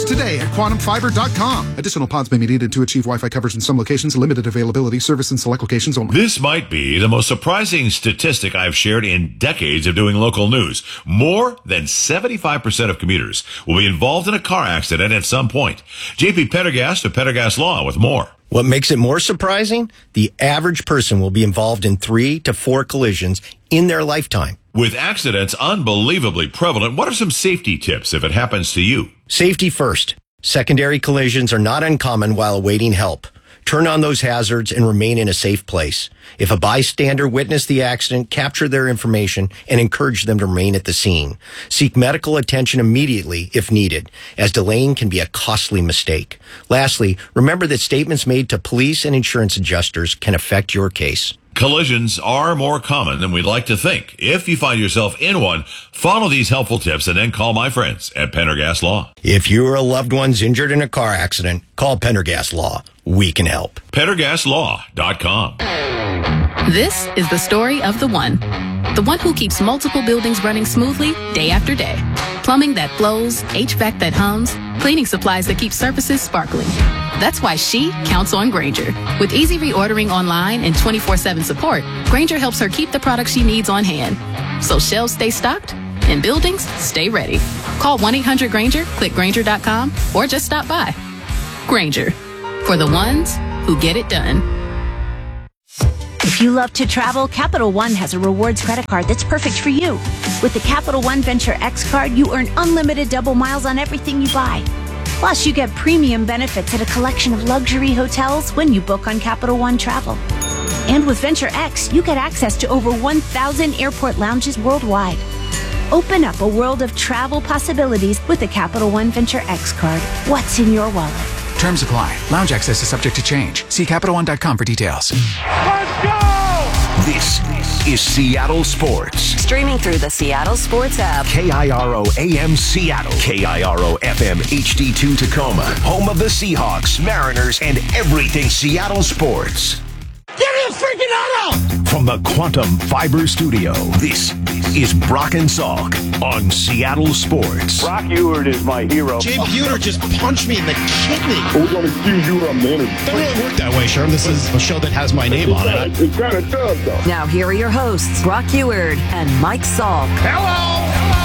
today at quantumfiber.com. Additional pods may be needed to achieve Wi-Fi coverage in some locations. Limited availability. Service in select locations only. This might be the most surprising statistic I've shared in decades of doing local news. More than 75% of commuters will be involved in a car accident at some point. JP Pendergast of Pendergast Law with more. What makes it more surprising? The average person will be involved in 3 to 4 collisions in their lifetime. With accidents unbelievably prevalent, what are some safety tips if it happens to you? Safety first. Secondary collisions are not uncommon while awaiting help. Turn on those hazards and remain in a safe place. If a bystander witnessed the accident, capture their information and encourage them to remain at the scene. Seek medical attention immediately if needed, as delaying can be a costly mistake. Lastly, remember that statements made to police and insurance adjusters can affect your case. Collisions are more common than we'd like to think. If you find yourself in one, follow these helpful tips and then call my friends at Pendergast Law. If you or a loved one's injured in a car accident, call Pendergast Law. We can help. PendergastLaw.com. This is the story of the one who keeps multiple buildings running smoothly day after day. Plumbing that flows, HVAC that hums, cleaning supplies that keep surfaces sparkling. That's why she counts on Grainger. With easy reordering online and 24/7 support, Grainger helps her keep the products she needs on hand. So shelves stay stocked and buildings stay ready. Call 1-800-GRAINGER, click Grainger.com, or just stop by. Grainger, for the ones who get it done. If you love to travel, Capital One has a rewards credit card that's perfect for you. With the Capital One Venture X card, you earn unlimited double miles on everything you buy. Plus, you get premium benefits at a collection of luxury hotels when you book on Capital One Travel. And with Venture X, you get access to over 1,000 airport lounges worldwide. Open up a world of travel possibilities with the Capital One Venture X card. What's in your wallet? Terms apply. Lounge access is subject to change. See CapitalOne.com for details. Let's go! This is Seattle Sports. Streaming through the Seattle Sports app. KIRO AM Seattle. KIRO FM HD2 Tacoma. Home of the Seahawks, Mariners, and everything Seattle sports. Give me a freaking auto! From the Quantum Fiber Studio, this is Brock and Salk on Seattle Sports. Brock Ewert is my hero. Jay Buhner just punched me in the kidney. We're going to accuse you of management. It doesn't really work that way, Sherm. This is a show that has my name on it. It kind of does, though. Now here are your hosts, Brock Ewert and Mike Salk. Hello!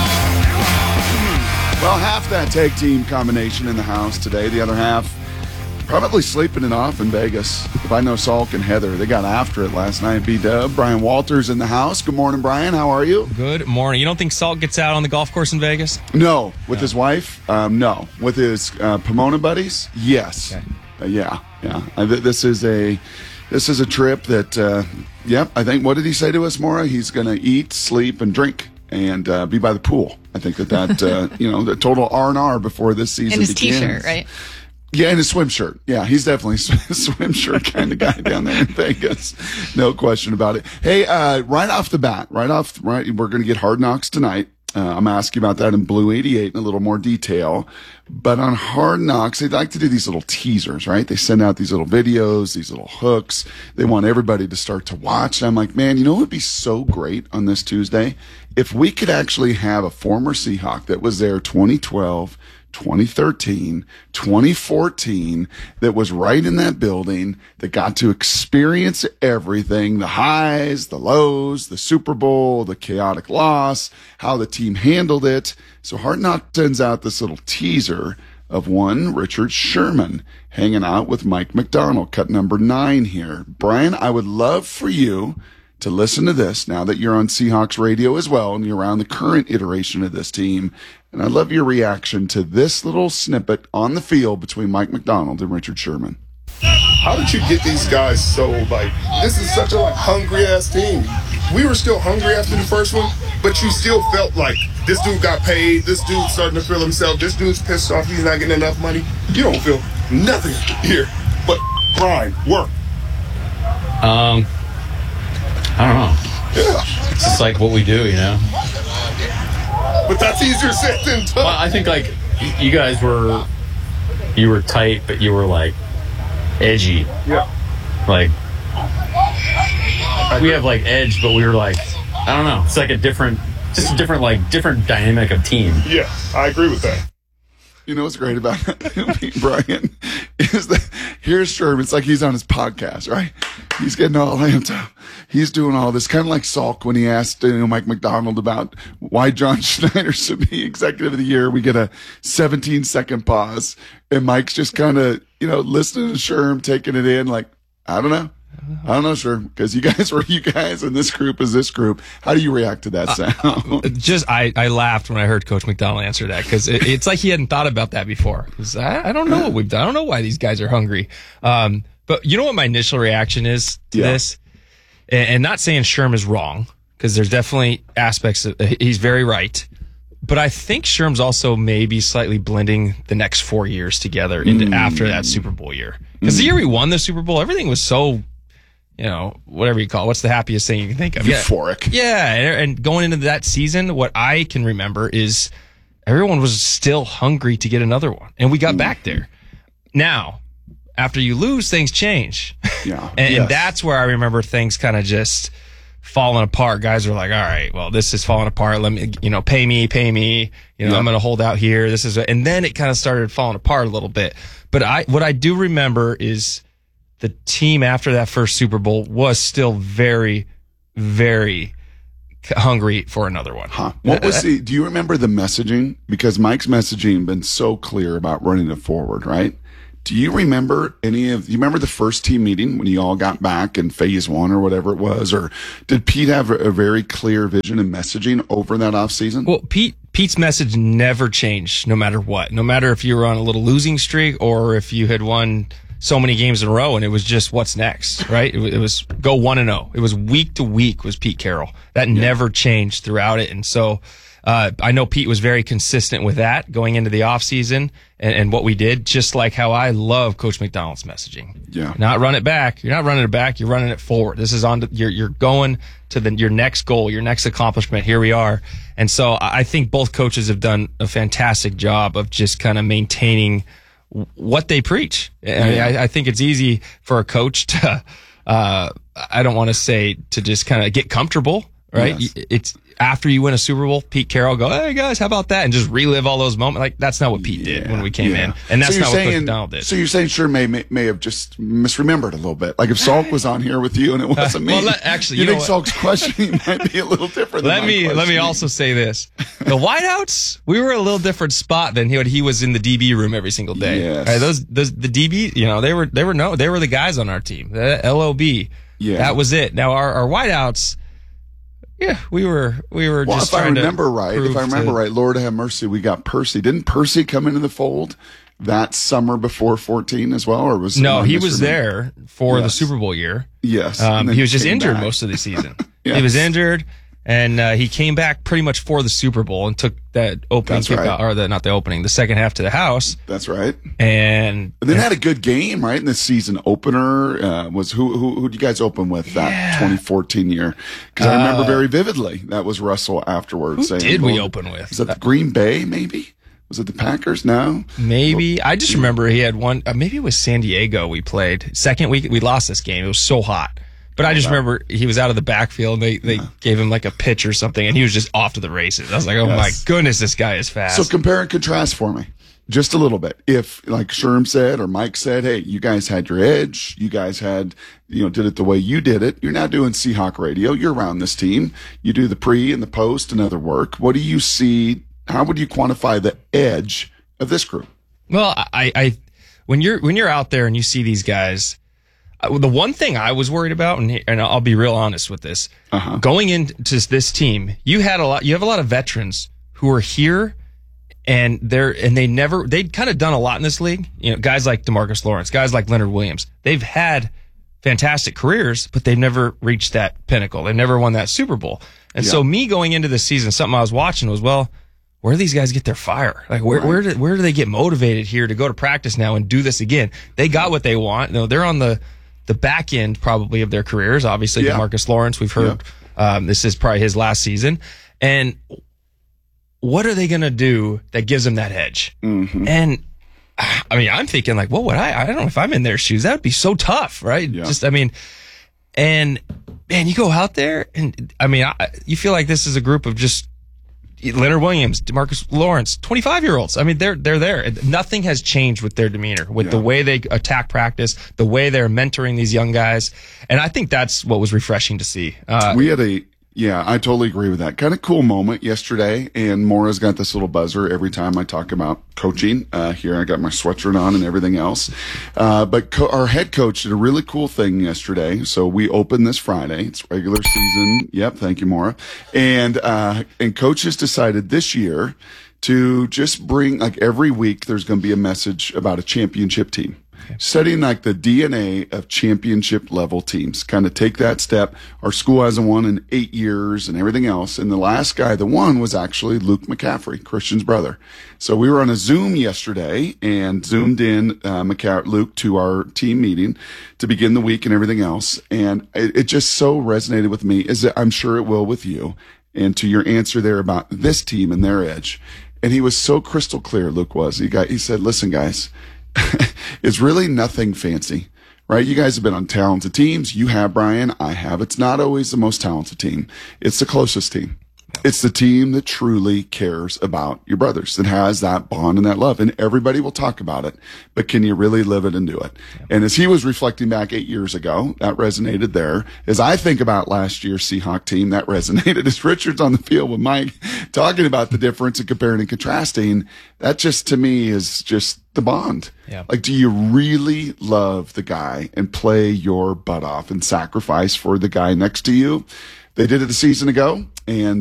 Well, half that tag team combination in the house today. The other half probably sleeping it off in Vegas. If I know Salk and Heather, they got after it last night. B-Dub, Brian Walters in the house. Good morning, Brian. How are you? Good morning. You don't think Salk gets out on the golf course in Vegas? No. With his wife? No. With his Pomona buddies? Yes. Okay. Yeah. This is a trip that, I think, what did he say to us, Maura? He's going to eat, sleep, and drink. And be by the pool. I think that the total R&R before this season begins. And his T-shirt, right? Yeah, and his swim shirt. Yeah, he's definitely a swim shirt kind of guy down there in Vegas. No question about it. Hey, right off the bat, we're going to get Hard Knocks tonight. I'm asking about that in Blue 88 in a little more detail. But on Hard Knocks, they like to do these little teasers, right? They send out these little videos, these little hooks. They want everybody to start to watch. And I'm like, man, you know what would be so great on this Tuesday? If we could actually have a former Seahawk that was there 2012, 2013, 2014, that was right in that building, that got to experience everything, the highs, the lows, the Super Bowl, the chaotic loss, how the team handled it. So Hard Knocks sends out this little teaser of one Richard Sherman hanging out with Mike McDonald, cut number 9 here. Brian, I would love for you to listen to this now that you're on Seahawks radio as well and you're around the current iteration of this team. And I'd love your reaction to this little snippet on the field between Mike McDonald and Richard Sherman. How did you get these guys so, this is such a, hungry-ass team. We were still hungry after the first one, but you still felt like this dude got paid, this dude's starting to feel himself, this dude's pissed off, he's not getting enough money. You don't feel nothing here but grind, work. I don't know. Yeah. It's just like what we do, But that's easier said than done. Well, I think, you guys were tight, but you were, edgy. Yeah. We have, edge, but we were, I don't know. It's a different dynamic of team. Yeah, I agree with that. You know what's great about me, Brian, is that here's Sherm. It's like he's on his podcast, right? He's getting all amped up. He's doing all this, kind of like Salk when he asked Mike McDonald about why John Schneider should be Executive of the Year. We get a 17-second pause, and Mike's just kind of, listening to Sherm, taking it in, like, I don't know, Sherm, because you guys, and this group is this group. How do you react to that sound? I laughed when I heard Coach McDonald answer that, because it's like he hadn't thought about that before. I don't know what we've done. I don't know why these guys are hungry. But you know what my initial reaction is to this? And not saying Sherm is wrong, because there's definitely aspects he's very right. But I think Sherm's also maybe slightly blending the next 4 years together into after that Super Bowl year. Because the year we won the Super Bowl, everything was so, whatever you call it. What's the happiest thing you can think of? Euphoric. Yeah. And going into that season, what I can remember is everyone was still hungry to get another one. And we got back there. Now, after you lose, things change. Yeah. and that's where I remember things kind of just falling apart. Guys are like, all right, well, this is falling apart. Let me, pay me. I'm going to hold out here. And then it kind of started falling apart a little bit. But what I do remember is the team after that first Super Bowl was still very, very hungry for another one. What was do you remember the messaging? Because Mike's messaging been so clear about running it forward, right? Do you remember you remember the first team meeting when you all got back in phase 1 or whatever it was? Or did Pete have a very clear vision and messaging over that offseason? Well, Pete's message never changed no matter what. No matter if you were on a little losing streak or if you had won so many games in a row, and it was just what's next, right? It was go 1-0. It was week to week was Pete Carroll. That never changed throughout it. And so I know Pete was very consistent with that going into the offseason and what we did, just like how I love Coach McDonald's messaging. Yeah. Not run it back. You're not running it back. You're running it forward. This is you're going to your next goal, your next accomplishment. Here we are. And so I think both coaches have done a fantastic job of just kind of maintaining what they preach. I think it's easy for a coach to, I don't want to say to just kind of get comfortable, right? Yes. It's after you win a Super Bowl, Pete Carroll go, hey guys, how about that? And just relive all those moments. Like that's not what Pete did when we came in. And that's not what Coach McDonald did. So you're saying may have just misremembered a little bit. Like if Salk was on here with you and it wasn't me. Well, actually, you think Salk's questioning might be a little different than Let me also say this. The wideouts, we were a little different spot than he was in the DB room every single day. Yes. Right, the DB, they were the guys on our team. The LOB. Yeah. That was it. Now our wideouts, yeah, we were just trying to. If I remember right, Lord have mercy, we got Percy. Didn't Percy come into the fold that summer before 14 as well, or was no? He was there for the Super Bowl year. Yes, he was just injured most of the season. Yes. He was injured, and he came back pretty much for the Super Bowl and took that opening kickoff, or the second half to the house. That's right. And then had a good game, right? In the season opener was who did you guys open with that 2014 year? Because I remember very vividly that was Russell afterwards. Who did we open with? Was that the Green Bay? Maybe was it the Packers? No, maybe. I just remember he had one. Maybe it was San Diego. We played second week. We lost this game. It was so hot. But I just remember he was out of the backfield. And they gave him like a pitch or something, and he was just off to the races. I was like, oh my goodness, this guy is fast. So compare and contrast for me, just a little bit. If like Sherm said or Mike said, hey, you guys had your edge. You guys had, did it the way you did it. You're now doing Seahawk Radio. You're around this team. You do the pre and the post and other work. What do you see? How would you quantify the edge of this group? Well, I when you're out there and you see these guys. The one thing I was worried about, and I'll be real honest with this, going into this team, you have a lot of veterans who are here, and they'd kind of done a lot in this league. Guys like DeMarcus Lawrence, guys like Leonard Williams, they've had fantastic careers, but they've never reached that pinnacle. They've never won that Super Bowl. And so me going into this season, something I was watching was, well, where do these guys get their fire? Like where do they get motivated here to go to practice now and do this again? They got what they want. They're on the back end probably of their careers. Obviously, DeMarcus Lawrence, we've heard this is probably his last season. And what are they going to do that gives them that edge? Mm-hmm. And I mean, I'm thinking like, what would I don't know if I'm in their shoes. That would be so tough, right? Yeah. And man, you go out there and I mean, you feel like this is a group of just Leonard Williams, DeMarcus Lawrence, 25-year-olds. I mean, they're there. Nothing has changed with their demeanor, with the way they attack practice, the way they're mentoring these young guys. And I think that's what was refreshing to see. I totally agree with that. Kind of cool moment yesterday, and Maura's got this little buzzer every time I talk about coaching. Here I got my sweatshirt on and everything else. But our head coach did a really cool thing yesterday. So we open this Friday. It's regular season. Yep. Thank you, Maura. And coach has decided this year to just bring, like, every week there's going to be a message about a championship team. Studying like the DNA of championship level teams, kind of take that step. Our school hasn't won in 8 years and everything else. And the last guy that won was actually Luke McCaffrey, Christian's brother. So we were on a Zoom yesterday and zoomed in Luke to our team meeting to begin the week and everything else. And it just so resonated with me, as I'm sure it will with you. And to your answer there about this team and their edge. And he was so crystal clear, Luke was. He said, listen, guys, it's really nothing fancy, right? You guys have been on talented teams. You have, Brian. I have. It's not always the most talented team. It's the closest team. It's the team that truly cares about your brothers, that has that bond and that love. And everybody will talk about it, but can you really live it and do it? Yeah. And as he was reflecting back 8 years ago, that resonated there. As I think about last year's Seahawk team, that resonated. As Richard's on the field with Mike talking about the difference and comparing and contrasting, that just to me is just the bond. Yeah. Like, do you really love the guy and play your butt off and sacrifice for the guy next to you? They did it a season ago, and